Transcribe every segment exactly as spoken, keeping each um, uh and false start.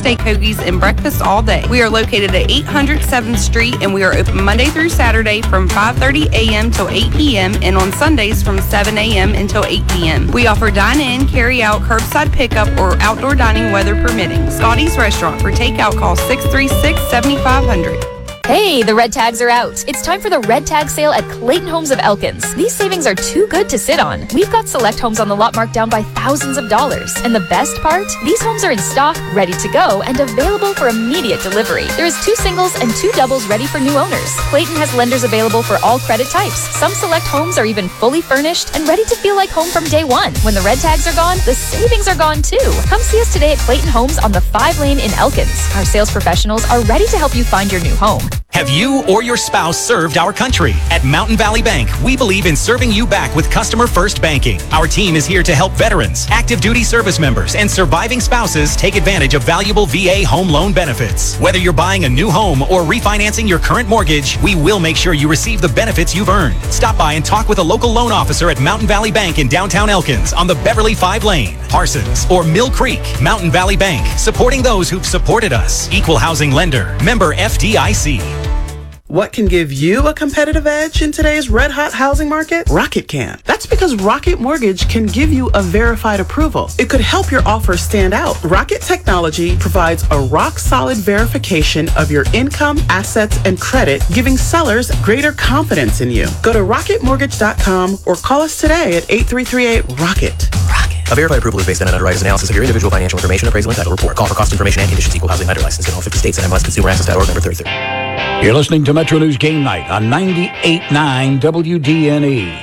steak hoagies and breakfast all day. We are located at eight hundred seventh Street, and we are open Monday through Saturday from five thirty a.m. till eight p.m. and on Sundays from seven a.m. until eight p.m. We offer dine-in, carry-out, curbside pickup, or outdoor dining weather permitting. Scotty's Restaurant. For takeout, call six three six, seven five zero zero. Hey, the red tags are out. It's time for the red tag sale at Clayton Homes of Elkins. These savings are too good to sit on. We've got select homes on the lot marked down by thousands of dollars. And the best part? These homes are in stock, ready to go, and available for immediate delivery. There is two singles and two doubles ready for new owners. Clayton has lenders available for all credit types. Some select homes are even fully furnished and ready to feel like home from day one. When the red tags are gone, the savings are gone too. Come see us today at Clayton Homes on the five lane in Elkins. Our sales professionals are ready to help you find your new home. Have you or your spouse served our country? At Mountain Valley Bank, we believe in serving you back with customer first banking. Our team is here to help veterans, active duty service members, and surviving spouses take advantage of valuable V A home loan benefits. Whether you're buying a new home or refinancing your current mortgage, we will make sure you receive the benefits you've earned. Stop by and talk with a local loan officer at Mountain Valley Bank in downtown Elkins on the Beverly five lane, Parsons, or Mill Creek. Mountain Valley Bank, supporting those who've supported us. Equal housing lender. Member F D I C. What can give you a competitive edge in today's red-hot housing market? Rocket can. That's because Rocket Mortgage can give you a verified approval. It could help your offer stand out. Rocket Technology provides a rock-solid verification of your income, assets, and credit, giving sellers greater confidence in you. Go to rocket mortgage dot com or call us today at eight three three eight, ROCKET. Rocket. A verified approval is based on an underwriter's analysis of your individual financial information, appraisal, and title report. Call for cost information and conditions. Equal housing lender license in all fifty states and M L S Consumer Access dot org, number thirty-three. You're listening to Metro News Game Night on ninety-eight point nine W D N E.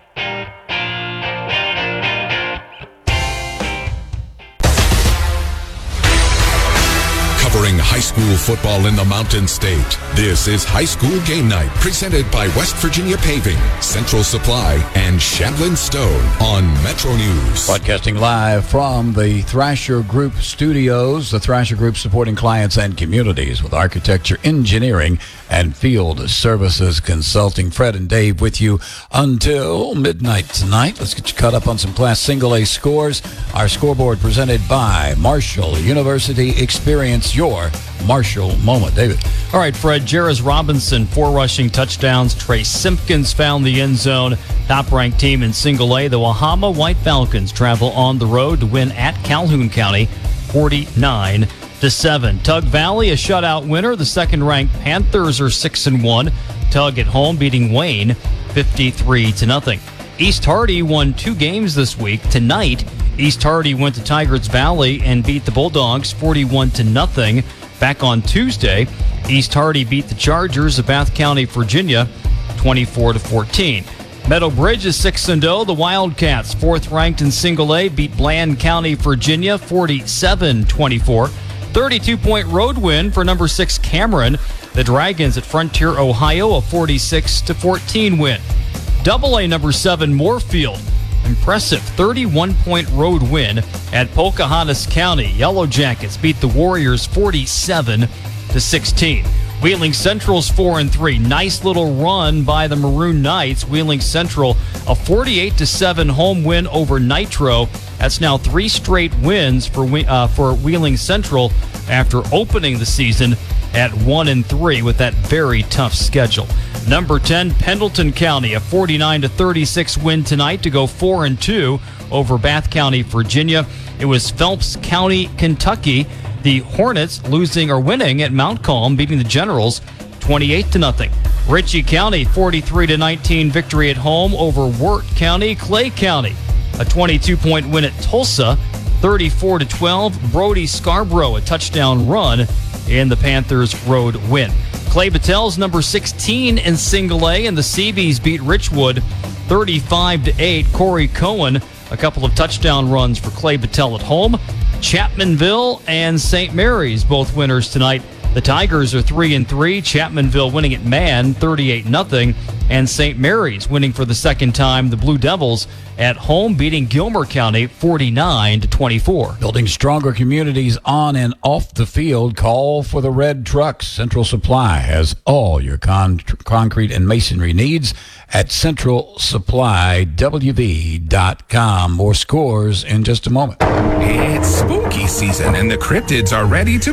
Covering high school football in the Mountain State. This is High School Game Night, presented by West Virginia Paving, Central Supply, and Shandlin Stone on Metro News. Broadcasting live from the Thrasher Group studios. The Thrasher Group supporting clients and communities with architecture, engineering, and field services consulting. Fred and Dave with you until midnight tonight. Let's get you caught up on some Class Single A scores. Our scoreboard presented by Marshall University. Experience your Marshall moment. David. All right, Fred. Jarris Robinson, four rushing touchdowns. Trey Simpkins found the end zone. Top-ranked team in Single A. The Wahama White Falcons travel on the road to win at Calhoun County, forty-nine to seven. Tug Valley, a shutout winner. The second-ranked Panthers are six and one. Tug at home beating Wayne, fifty-three to nothing. East Hardy won two games this week. Tonight, East Hardy went to Tigers Valley and beat the Bulldogs forty-one to nothing. Back on Tuesday, East Hardy beat the Chargers of Bath County, Virginia, twenty-four to fourteen. Meadow Bridge is six and oh. The Wildcats, fourth ranked in Single A, beat Bland County, Virginia, forty-seven twenty-four. thirty-two point road win for number six Cameron. The Dragons at Frontier, Ohio, a forty-six to fourteen win. Double A number seven Moorfield, impressive thirty-one point road win at Pocahontas County. Yellow Jackets beat the Warriors forty-seven to sixteen. Wheeling Central's four and three. Nice little run by the Maroon Knights. Wheeling Central, a forty-eight to seven home win over Nitro. That's now three straight wins for uh, for Wheeling Central after opening the season at one and three with that very tough schedule. Number ten, Pendleton County, a forty-nine to thirty-six win tonight to go four and two over Bath County, Virginia. It was Phelps County, Kentucky. The Hornets losing or winning at Mount Calm, beating the Generals twenty-eight to nothing. Ritchie County, forty-three to nineteen victory at home over Wirt County. Clay County, a twenty-two point win at Tulsa, thirty-four to twelve. Brody Scarborough, a touchdown run in the Panthers' road win. Clay Battelle's number sixteen in Single A, and the Seabees beat Richwood thirty-five to eight. Corey Cohen, a couple of touchdown runs for Clay Battelle at home. Chapmanville and Saint Mary's, both winners tonight. The Tigers are three and three. Chapmanville winning at Man, thirty-eight nothing, and Saint Mary's winning for the second time. The Blue Devils at home beating Gilmer County, forty-nine to twenty-four. Building stronger communities on and off the field. Call for the red trucks. Central Supply has all your con- concrete and masonry needs at central supply w v dot com. More scores in just a moment. It's spooky season, and the cryptids are ready to